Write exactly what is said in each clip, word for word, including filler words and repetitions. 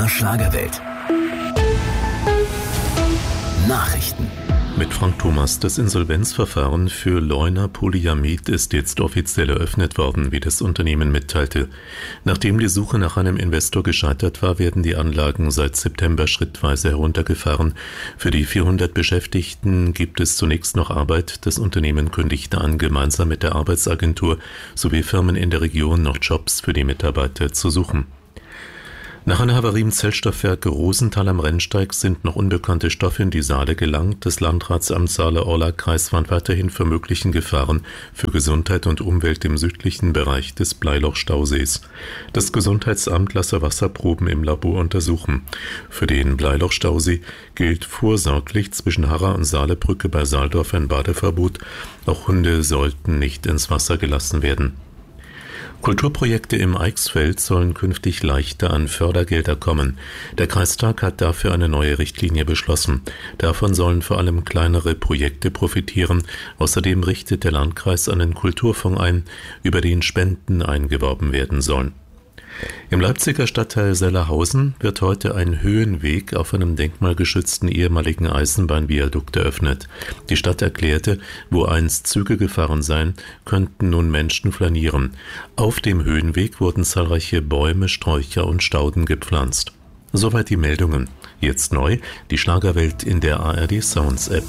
Schlagerwelt. Nachrichten. Mit Frank Thomas. Das Insolvenzverfahren für Leuna Polyamid ist jetzt offiziell eröffnet worden, wie das Unternehmen mitteilte. Nachdem die Suche nach einem Investor gescheitert war, werden die Anlagen seit September schrittweise heruntergefahren. Für die vierhundert Beschäftigten gibt es zunächst noch Arbeit. Das Unternehmen kündigte an, gemeinsam mit der Arbeitsagentur sowie Firmen in der Region noch Jobs für die Mitarbeiter zu suchen. Nach einer Havarie im Zellstoffwerk Rosenthal am Rennsteig sind noch unbekannte Stoffe in die Saale gelangt. Das Landratsamt Saale-Orla-Kreis warnt weiterhin vor möglichen Gefahren für Gesundheit und Umwelt im südlichen Bereich des Bleiloch-Stausees. Das Gesundheitsamt lasse Wasserproben im Labor untersuchen. Für den Bleiloch-Stausee gilt vorsorglich zwischen Harra und Saalebrücke bei Saaldorf ein Badeverbot. Auch Hunde sollten nicht ins Wasser gelassen werden. Kulturprojekte im Eichsfeld sollen künftig leichter an Fördergelder kommen. Der Kreistag hat dafür eine neue Richtlinie beschlossen. Davon sollen vor allem kleinere Projekte profitieren. Außerdem richtet der Landkreis einen Kulturfonds ein, über den Spenden eingeworben werden sollen. Im Leipziger Stadtteil Sellerhausen wird heute ein Höhenweg auf einem denkmalgeschützten ehemaligen Eisenbahnviadukt eröffnet. Die Stadt erklärte, wo einst Züge gefahren seien, könnten nun Menschen flanieren. Auf dem Höhenweg wurden zahlreiche Bäume, Sträucher und Stauden gepflanzt. Soweit die Meldungen. Jetzt neu, die Schlagerwelt in der A R D Sounds App.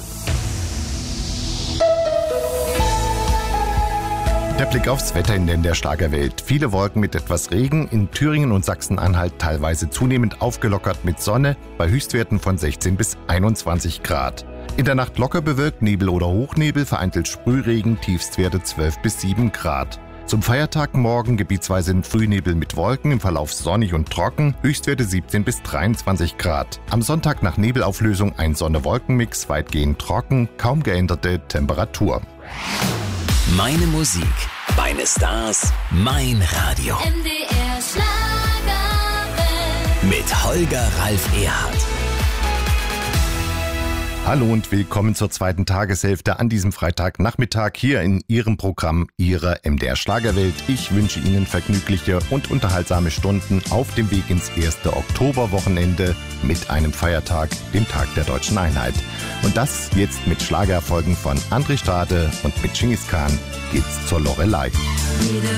Der Blick aufs Wetter in der Schlagerwelt. Viele Wolken mit etwas Regen, in Thüringen und Sachsen-Anhalt teilweise zunehmend aufgelockert mit Sonne, bei Höchstwerten von sechzehn bis einundzwanzig Grad. In der Nacht locker bewölkt, Nebel oder Hochnebel, vereinzelt Sprühregen, Tiefstwerte zwölf bis sieben Grad. Zum Feiertag morgen gebietsweise in Frühnebel mit Wolken, im Verlauf sonnig und trocken, Höchstwerte siebzehn bis dreiundzwanzig Grad. Am Sonntag nach Nebelauflösung ein Sonne-Wolken-Mix, weitgehend trocken, kaum geänderte Temperatur. Meine Musik, meine Stars, mein Radio. M D R Schlagerwelt. Mit Holger Ralf Erhardt. Hallo und willkommen zur zweiten Tageshälfte an diesem Freitagnachmittag hier in Ihrem Programm Ihrer M D R Schlagerwelt. Ich wünsche Ihnen vergnügliche und unterhaltsame Stunden auf dem Weg ins erste Oktoberwochenende mit einem Feiertag, dem Tag der Deutschen Einheit. Und das jetzt mit Schlagererfolgen von André Stade und mit Genghis Khan geht's zur Lorelei. Jede